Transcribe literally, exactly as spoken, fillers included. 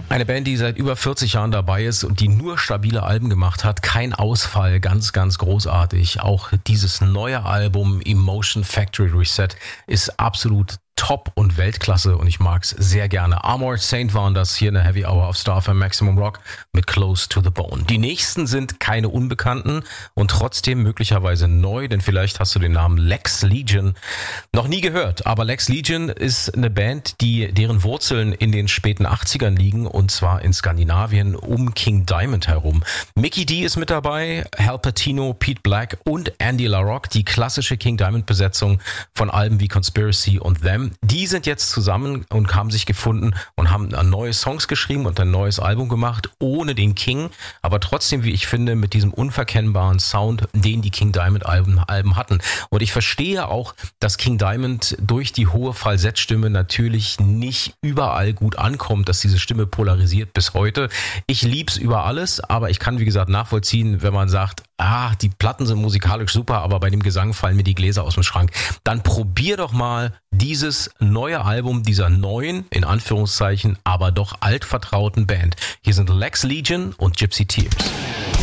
Eine Band, die seit über vierzig Jahren dabei ist und die nur stabile Alben gemacht hat. Kein Ausfall, ganz, ganz großartig. Auch dieses neue Album Emotion Factory Reset ist absolut top und Weltklasse und ich mag's sehr gerne. Armored Saint waren das hier in der Heavy Hour auf Star F M Maximum Rock mit Close to the Bone. Die nächsten sind keine Unbekannten und trotzdem möglicherweise neu, denn vielleicht hast du den Namen Lex Legion noch nie gehört. Aber Lex Legion ist eine Band, die deren Wurzeln in den späten achtzigern liegen und zwar in Skandinavien um King Diamond herum. Mikkey Dee ist mit dabei, Hal Patino, Pete Black und Andy LaRocque, die klassische King Diamond Besetzung von Alben wie Conspiracy und Them. Die sind jetzt zusammen und haben sich gefunden und haben neue Songs geschrieben und ein neues Album gemacht, ohne den King, aber trotzdem, wie ich finde, mit diesem unverkennbaren Sound, den die King Diamond Alben, Alben hatten. Und ich verstehe auch, dass King Diamond durch die hohe Falsettstimme natürlich nicht überall gut ankommt, dass diese Stimme polarisiert bis heute. Ich lieb's über alles, aber ich kann, wie gesagt, nachvollziehen, wenn man sagt, ah, die Platten sind musikalisch super, aber bei dem Gesang fallen mir die Gläser aus dem Schrank. Dann probier doch mal dieses neue Album dieser neuen, in Anführungszeichen, aber doch altvertrauten Band. Hier sind Lex Legion und Gypsy Tears.